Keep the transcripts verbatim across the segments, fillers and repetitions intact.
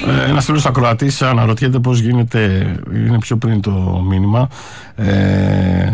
Ένας φίλος ακροατής αναρωτιέται πώς γίνεται, είναι πιο πριν το μήνυμα. Ε,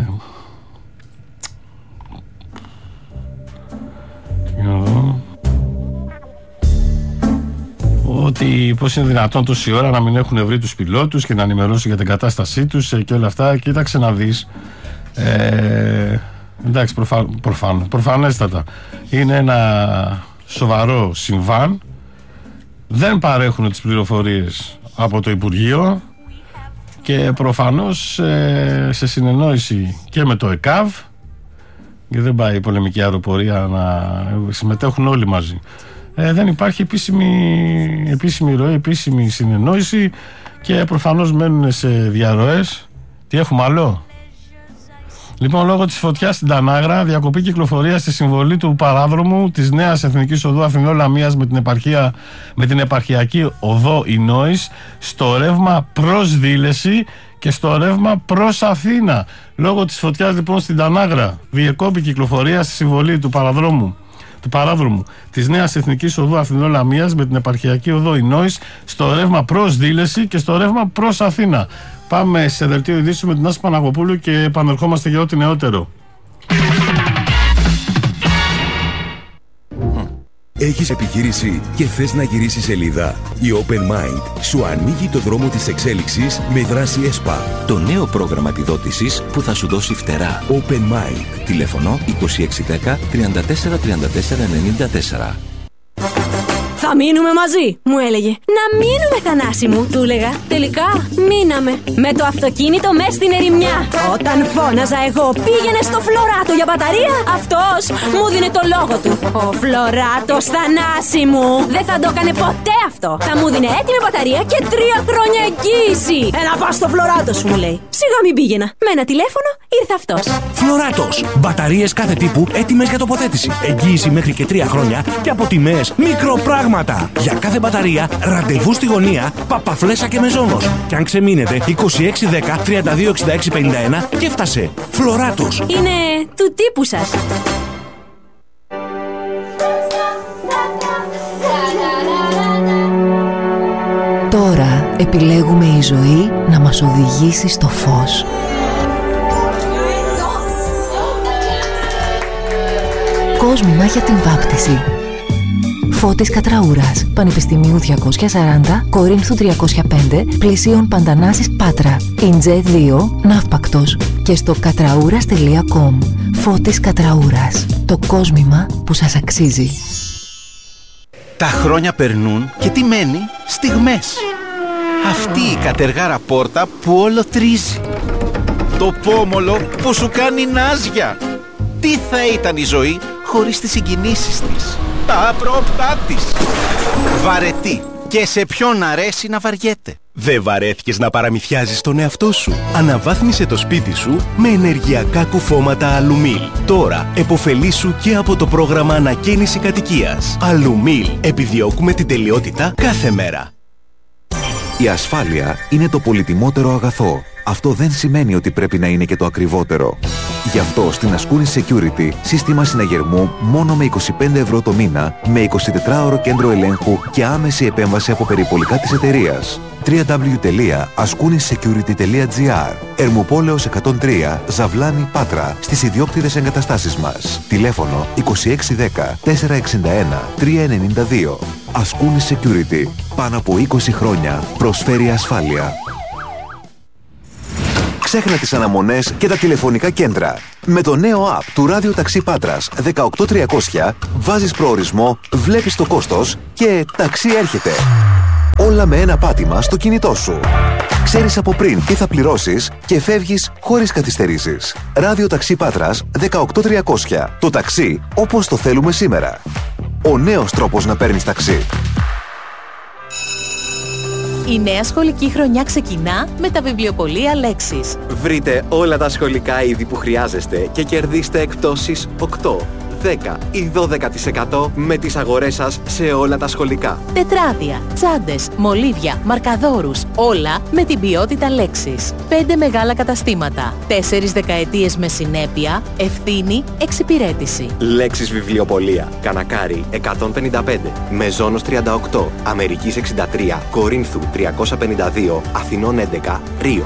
ότι πώς είναι δυνατόν τόση ώρα να μην έχουν βρει τους πιλότους και να ενημερώσουν για την κατάστασή τους και όλα αυτά. Κοίταξε να δεις. Ε, εντάξει, προφα, προφαν, προφανέστατα είναι ένα σοβαρό συμβάν. Δεν παρέχουν τις πληροφορίες από το Υπουργείο και προφανώς ε, σε συνεννόηση και με το ΕΚΑΒ, και δεν πάει η πολεμική αεροπορία να συμμετέχουν όλοι μαζί. Ε, δεν υπάρχει επίσημη, επίσημη ροή, επίσημη συνεννόηση και προφανώς μένουν σε διαρροές. Τι έχουμε άλλο? Λοιπόν, λόγω της φωτιάς στην Τανάγρα, διακοπή κυκλοφορία στη συμβολή του παράδρομου της νέας Εθνικής Οδού Αθηνών Λαμίας με την, επαρχία, με την επαρχιακή οδό Ινόης στο ρεύμα προς Δήλεση και στο ρεύμα προς Αθήνα. Λόγω της φωτιάς λοιπόν στην Τανάγρα, διεκόπη κυκλοφορία στη συμβολή του παραδρόμου του παράδρομου της νέας Εθνικής Οδού Αθηνών Λαμίας με την επαρχιακή οδό Ινόης στο ρεύμα προς Δήλεση και στο ρεύμα προς Αθήνα. Πάμε σε δελτίο ειδήσεων με την Άση Παναγοπούλου και επανερχόμαστε για ό,τι νεότερο. Έχεις επιχείρηση και θες να γυρίσεις σελίδα? Η Open Mind σου ανοίγει το δρόμο της εξέλιξης με δράση ΕΣΠΑ. Το νέο πρόγραμμα επιδότησης που θα σου δώσει φτερά. Open Mind. Τηλέφωνο είκοσι έξι δέκα τριάντα τέσσερα τριάντα τέσσερα ενενήντα τέσσερα. Θα μείνουμε μαζί, μου έλεγε. Να μείνουμε, Θανάση μου, του έλεγα. Τελικά μείναμε. Με το αυτοκίνητο μες στην ερημιά. Όταν φώναζα εγώ πήγαινε στο Φλωράτο για μπαταρία, αυτός μου δίνε το λόγο του. Ο Φλωράτος, Θανάση μου, δεν θα το έκανε ποτέ αυτό. Θα μου δίνε έτοιμη μπαταρία και τρία χρόνια εγγύηση. Ε, να πας στο Φλωράτο σου, μου λέει. Σιγά μην πήγαινα. Με ένα τηλέφωνο ήρθε αυτός. Φλωράτος. Μπαταρίες κάθε τύπου έτοιμες για τοποθέτηση. Εγγύηση μέχρι και τρία χρόνια και από τιμές μικροπράγματα. Για κάθε μπαταρία, ραντεβού στη γωνία, Παπαφλέσσα και Μεζόνος. Και αν ξεμείνετε, είκοσι έξι δέκα τριάντα δύο εξήντα έξι πενήντα ένα και φτάσε. Φλωράτος. Είναι του τύπου σας. Τώρα επιλέγουμε η ζωή να μας οδηγήσει στο φως. Κόσμημα για την βάπτιση. Φώτης Κατραούρας, Πανεπιστημίου διακόσια σαράντα, Κορίνθου τριακόσια πέντε, Πλησίων Παντανάσης Πάτρα, Ιντζέ δύο, Ναύπακτος και στο κατραούρας τελεία κομ. Φώτης Κατραούρας, το κόσμημα που σας αξίζει. Τα χρόνια περνούν και τι μένει? Στιγμές. Αυτή η κατεργάρα πόρτα που όλο τρίζει. Το πόμολο που σου κάνει νάζια. Τι θα ήταν η ζωή χωρίς τις συγκινήσεις της, τα απρόπτά της. Βαρετή. Και σε ποιον αρέσει να βαριέται. Δεν βαρέθηκες να παραμυθιάζεις τον εαυτό σου? Αναβάθμισε το σπίτι σου με ενεργειακά κουφώματα Αλουμίλ. Τώρα επωφελήσου και από το πρόγραμμα ανακαίνιση κατοικίας. Αλουμίλ. Επιδιώκουμε την τελειότητα κάθε μέρα. Η ασφάλεια είναι το πολυτιμότερο αγαθό. Αυτό δεν σημαίνει ότι πρέπει να είναι και το ακριβότερο. Γι' αυτό στην Ascoonis Security σύστημα συναγερμού μόνο με είκοσι πέντε ευρώ το μήνα, με εικοσιτετράωρο κέντρο ελέγχου και άμεση επέμβαση από περιπολικά της εταιρείας. double-u double-u double-u τελεία ascoonis security τελεία gr. Ερμοπόλεως εκατόν τρία, Ζαβλάνη, Πάτρα, στις ιδιόκτητες εγκαταστάσεις μας. Τηλέφωνο είκοσι έξι δέκα τετρακόσια εξήντα ένα τριακόσια ενενήντα δύο. Ascoonis Security. Πάνω από είκοσι χρόνια προσφέρει ασφάλεια. Ξέχνα τις αναμονές και τα τηλεφωνικά κέντρα. Με το νέο app του Ράδιο Ταξί Πάτρας δεκαοκτώ τριακόσια βάζεις προορισμό, βλέπεις το κόστος και ταξί έρχεται. Όλα με ένα πάτημα στο κινητό σου. Ξέρεις από πριν τι θα πληρώσεις και φεύγεις χωρίς καθυστερήσεις. Ράδιο Ταξί Πάτρας δεκαοκτώ τριακόσια. Το ταξί όπως το θέλουμε σήμερα. Ο νέος τρόπος να παίρνεις ταξί. Η νέα σχολική χρονιά ξεκινά με τα βιβλιοπωλεία Λέξης. Βρείτε όλα τα σχολικά είδη που χρειάζεστε και κερδίστε εκπτώσεις οκτώ, δέκα ή δώδεκα τοις εκατό με τις αγορές σας σε όλα τα σχολικά. Τετράδια, τσάντες, μολύβια, μαρκαδόρους, όλα με την ποιότητα Lexis. Πέντε μεγάλα καταστήματα, τέσσερις δεκαετίες με συνέπεια, ευθύνη, εξυπηρέτηση. Lexis Βιβλιοπωλεία, Κανακάρι εκατόν πενήντα πέντε, Μεζόνος τριάντα οκτώ, Αμερικής εξήντα τρία, Κορίνθου τριακόσια πενήντα δύο, Αθηνών έντεκα, Ρίο.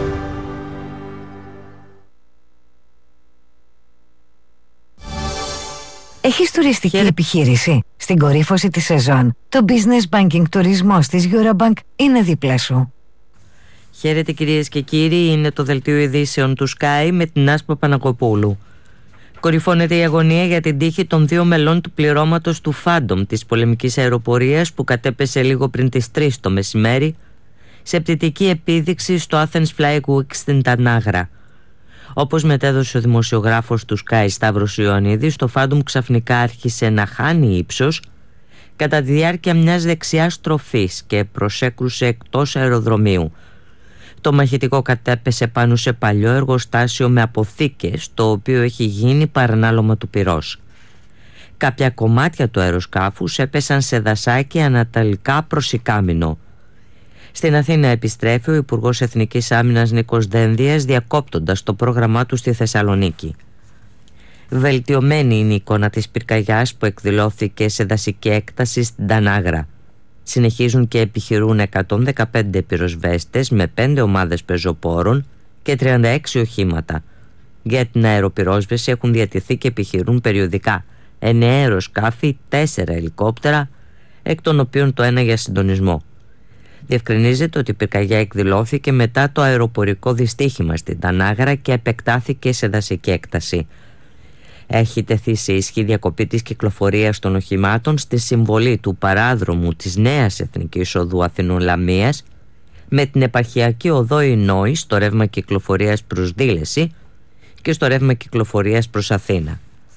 Έχεις τουριστική επιχείρηση? Στην κορύφωση της σεζόν, το Business Banking τουρισμός της Eurobank είναι δίπλα σου. Χαίρετε κυρίες και κύριοι, είναι το δελτίο ειδήσεων του Sky με την Άσπα Πανακοπούλου. Κορυφώνεται η αγωνία για την τύχη των δύο μελών του πληρώματος του Phantom της πολεμικής αεροπορίας που κατέπεσε λίγο πριν τις τρεις το μεσημέρι σε πτυτική επίδειξη στο Athens Flying Week στην Τανάγρα. Όπως μετέδωσε ο δημοσιογράφος του Sky Σταύρος Ιωαννίδης, το Phantom ξαφνικά άρχισε να χάνει ύψος κατά τη διάρκεια μιας δεξιάς στροφής και προσέκρουσε εκτός αεροδρομίου. Το μαχητικό κατέπεσε πάνω σε παλιό εργοστάσιο με αποθήκες, το οποίο έχει γίνει παρανάλωμα του πυρός. Κάποια κομμάτια του αεροσκάφους έπεσαν σε δασάκι ανατολικά προς Ικάμηνο. Στην Αθήνα επιστρέφει ο Υπουργός Εθνικής Άμυνας Νίκος Δένδιας, διακόπτοντας το πρόγραμμά του στη Θεσσαλονίκη. Βελτιωμένη είναι η εικόνα της πυρκαγιάς που εκδηλώθηκε σε δασική έκταση στην Τανάγρα. Συνεχίζουν και επιχειρούν εκατόν δεκαπέντε πυροσβέστες με πέντε ομάδες πεζοπόρων και τριάντα έξι οχήματα. Για την αεροπυρόσβεση έχουν διατηθεί και επιχειρούν περιοδικά εννέα αεροσκάφη, τέσσερα ελικόπτερα, εκ των οποίων το ένα για συντονισμό. Διευκρινίζεται ότι η πυρκαγιά εκδηλώθηκε μετά το αεροπορικό δυστύχημα στην Τανάγρα και επεκτάθηκε σε δασική έκταση. Έχει τεθεί σε ισχύ διακοπή της κυκλοφορίας των οχημάτων στη συμβολή του παράδρομου της νέας Εθνικής Οδού Αθηνών Λαμίας με την επαρχιακή οδό Ινόη στο ρεύμα κυκλοφορίας προς Δήλεση και στο ρεύμα κυκλοφορίας προς Αθήνα.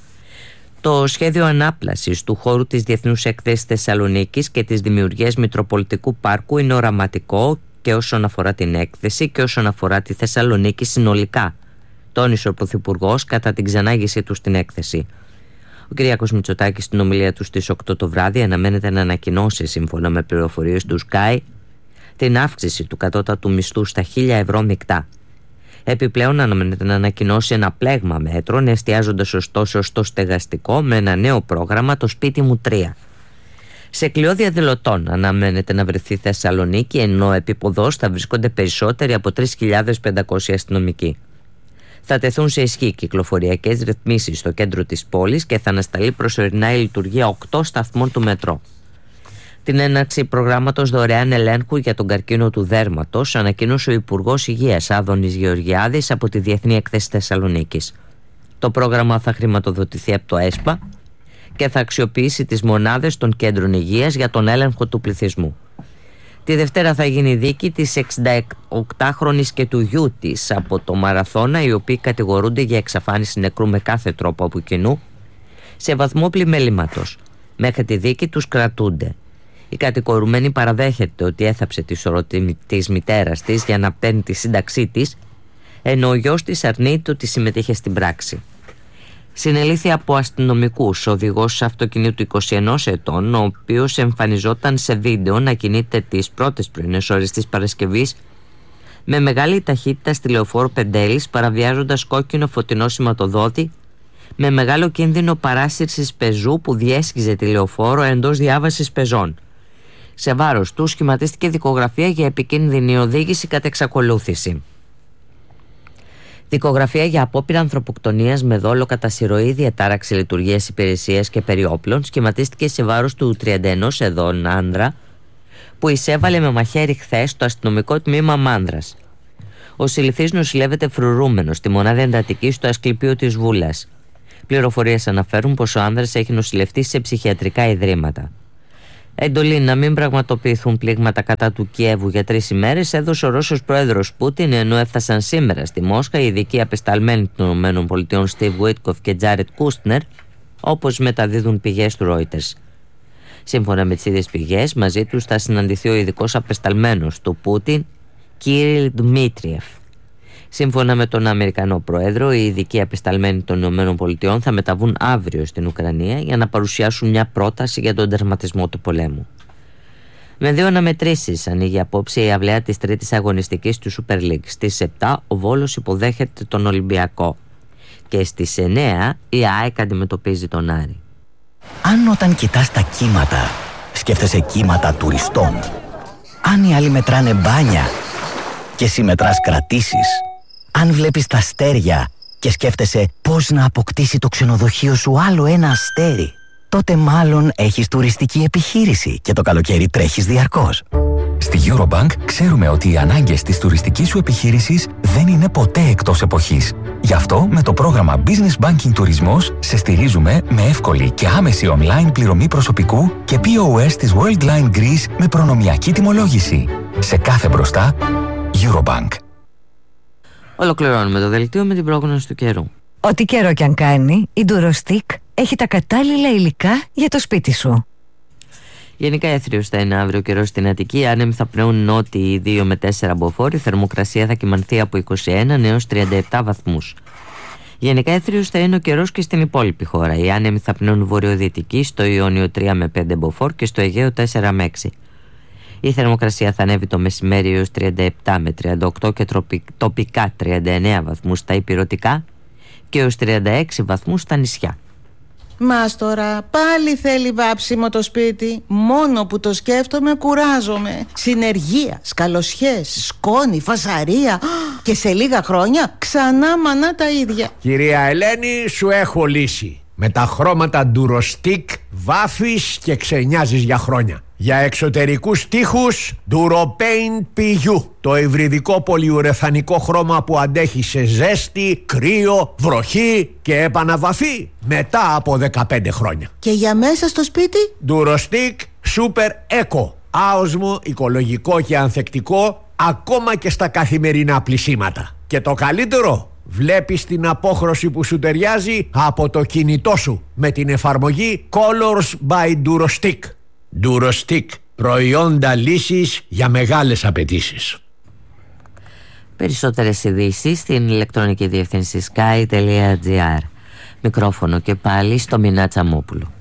Το σχέδιο ανάπλασης του χώρου της Διεθνούς Εκθέσης Θεσσαλονίκης και της δημιουργίας Μητροπολιτικού Πάρκου είναι οραματικό και όσον αφορά την έκθεση και όσον αφορά τη Θεσσαλονίκη συνολικά, τόνισε ο Πρωθυπουργός κατά την ξανάγηση του στην έκθεση. Ο Κυριάκος Μητσοτάκης στην ομιλία του στις οκτώ το βράδυ αναμένεται να ανακοινώσει, σύμφωνα με πληροφορίες του Sky, την αύξηση του κατώτατου μισθού στα χίλια ευρώ μεικτά. Επιπλέον αναμένεται να ανακοινώσει ένα πλέγμα μέτρων, εστιάζοντας ωστόσο στο στεγαστικό με ένα νέο πρόγραμμα, το Σπίτι μου τρία. Σε κλειό διαδηλωτών αναμένεται να βρεθεί Θεσσαλονίκη, ενώ επίποδος θα βρίσκονται περισσότεροι από τρεις χιλιάδες πεντακόσιοι αστυνομικοί. Θα τεθούν σε ισχύ κυκλοφοριακές ρυθμίσεις στο κέντρο της πόλης και θα ανασταλεί προσωρινά η λειτουργία οκτώ σταθμών του μετρό. Την έναρξη προγράμματος δωρεάν ελέγχου για τον καρκίνο του δέρματος ανακοίνωσε ο Υπουργός Υγείας Άδωνης Γεωργιάδης από τη Διεθνή Έκθεση Θεσσαλονίκης. Το πρόγραμμα θα χρηματοδοτηθεί από το ΕΣΠΑ και θα αξιοποιήσει τις μονάδες των κέντρων υγείας για τον έλεγχο του πληθυσμού. Τη Δευτέρα θα γίνει δίκη της εξηνταοκτάχρονης και του γιού της από το Μαραθώνα, οι οποίοι κατηγορούνται για εξαφάνιση νεκρού με κάθε τρόπο από κοινού σε βαθμό πλημελήματος. Μέχρι τη δίκη τους κρατούνται. Η κατηγορουμένη παραδέχεται ότι έθαψε τη σωροτή της μητέρας της για να παίρνει τη σύνταξή της, ενώ ο γιος της αρνείται ότι συμμετείχε στην πράξη. Συνελήφθη από αστυνομικούς ο οδηγός αυτοκινήτου είκοσι ενός ετών, ο οποίος εμφανιζόταν σε βίντεο να κινείται τις πρώτες πρωινές ώρες της Παρασκευής με μεγάλη ταχύτητα στη λεωφόρο Πεντέλης, παραβιάζοντας κόκκινο φωτεινό σηματοδότη με μεγάλο κίνδυνο παράσυρσης πεζού που διέσχιζε τη λεωφόρο εντός διάβασης πεζών. Σε βάρος του σχηματίστηκε δικογραφία για επικίνδυνη οδήγηση κατά εξακολούθηση. Δικογραφία για απόπειρα ανθρωποκτονίας με δόλο κατά συρροή, διατάραξη λειτουργίας υπηρεσίας και περιόπλων σχηματίστηκε σε βάρος του τριάντα ενός εδών άνδρα που εισέβαλε με μαχαίρι χθες στο αστυνομικό τμήμα Μάνδρας. Ο συλληφθής νοσηλεύεται φρουρούμενος στη μονάδα εντατικής του Ασκληπίου της Βούλας. Πληροφορίες αναφέρουν πως ο άνδρας έχει νοσηλευτεί σε ψυχιατρικά ιδρύματα. Εντολή να μην πραγματοποιηθούν πλήγματα κατά του Κιέβου για τρεις ημέρες έδωσε ο Ρώσος πρόεδρος Πούτιν, ενώ έφτασαν σήμερα στη Μόσχα οι ειδικοί απεσταλμένοι των ΗΠΑ Στιβ Βουίτκοφ και Τζάρετ Κούστνερ, όπως μεταδίδουν πηγές του Reuters. Σύμφωνα με τις ίδιες πηγές, μαζί τους θα συναντηθεί ο ειδικός απεσταλμένος του Πούτιν, Κύριλ Δημήτριεφ. Σύμφωνα με τον Αμερικανό Πρόεδρο, οι ειδικοί απεσταλμένοι των ΗΠΑ θα μεταβούν αύριο στην Ουκρανία για να παρουσιάσουν μια πρόταση για τον τερματισμό του πολέμου. Με δύο αναμετρήσεις ανοίγει απόψε η αυλαία της τρίτης αγωνιστικής του Super League. Στις επτά ο Βόλος υποδέχεται τον Ολυμπιακό και στις εννέα η ΑΕΚ αντιμετωπίζει τον Άρη. Αν όταν κοιτάς τα κύματα σκέφτεσαι κύματα τουριστών, αν οι άλλοι μετράνε μπάνια και εσύ μετράς κρατήσεις, αν βλέπεις τα αστέρια και σκέφτεσαι πώς να αποκτήσει το ξενοδοχείο σου άλλο ένα αστέρι, τότε μάλλον έχεις τουριστική επιχείρηση και το καλοκαίρι τρέχεις διαρκώς. Στη Eurobank ξέρουμε ότι οι ανάγκες της τουριστικής σου επιχείρησης δεν είναι ποτέ εκτός εποχής. Γι' αυτό με το πρόγραμμα Business Banking Τουρισμός σε στηρίζουμε με εύκολη και άμεση online πληρωμή προσωπικού και πι ο ες της Worldline Greece με προνομιακή τιμολόγηση. Σε κάθε μπροστά, Eurobank. Ολοκληρώνουμε το δελτίο με την πρόγνωση του καιρού. Ό,τι καιρό κι αν κάνει, η Durostick έχει τα κατάλληλα υλικά για το σπίτι σου. Γενικά έθριος θα είναι αύριο καιρός στην Αττική. Άνεμοι θα πνέουν νότιοι δύο με τέσσερα μποφόρ. Η θερμοκρασία θα κυμανθεί από είκοσι ένα έως τριάντα επτά βαθμούς. Γενικά έθριος θα είναι ο καιρός και στην υπόλοιπη χώρα. Οι άνεμοι θα πνέουν βορειοδυτική, στο Ιόνιο τρία με πέντε μποφόρ και στο Αιγαίο τέσσερα με έξι. Η θερμοκρασία θα ανέβει το μεσημέρι έως τριάντα επτά με τριάντα οκτώ και τοπικά τριάντα εννέα βαθμούς στα ηπειρωτικά και έως τριάντα έξι βαθμούς στα νησιά. Μάστορα, πάλι θέλει βάψιμο το σπίτι. Μόνο που το σκέφτομαι κουράζομαι. Συνεργεία, σκαλοσιές, σκόνη, φασαρία. Και σε λίγα χρόνια ξανά μανά τα ίδια. Κυρία Ελένη, σου έχω λύση. Με τα χρώματα Durostick βάφεις και ξενιάζεις για χρόνια. Για εξωτερικούς τοίχους Duropaint πι γιου, το υβριδικό πολυουρεθανικό χρώμα που αντέχει σε ζέστη, κρύο, βροχή και επαναβαφή μετά από δεκαπέντε χρόνια. Και για μέσα στο σπίτι Durostick Super Eco, άοσμο, οικολογικό και ανθεκτικό ακόμα και στα καθημερινά πλυσίματα. Και το καλύτερο, βλέπεις την απόχρωση που σου ταιριάζει από το κινητό σου με την εφαρμογή Colors by Durostick. Durostick, προϊόντα λύσης για μεγάλες απαιτήσεις. Περισσότερες ειδήσεις στην ηλεκτρονική διεύθυνση sky τελεία gr. Μικρόφωνο και πάλι στο Μινά Τσαμόπουλο.